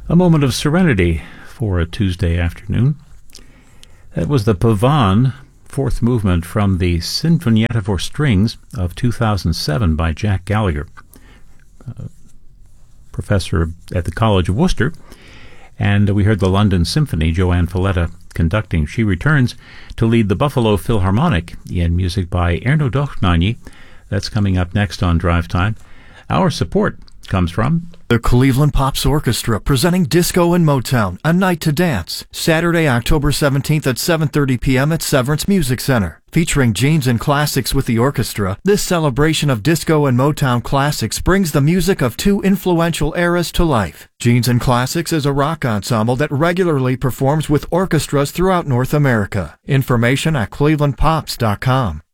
A moment of serenity for a Tuesday afternoon. That was the Pavane, fourth movement from the Sinfonietta for Strings of 2007 by Jack Gallagher, professor at the College of Worcester. And we heard the London Symphony, Joanne Falletta conducting. She returns to lead the Buffalo Philharmonic in music by Erno Dohnányi. That's coming up next on Drive Time. Our support comes from the Cleveland Pops Orchestra, presenting Disco and Motown, A Night to Dance, Saturday, October 17th at 7:30 p.m. at Severance Music Center. Featuring Genes and Classics with the orchestra, this celebration of disco and Motown classics brings the music of two influential eras to life. Genes and Classics is a rock ensemble that regularly performs with orchestras throughout North America. Information at clevelandpops.com.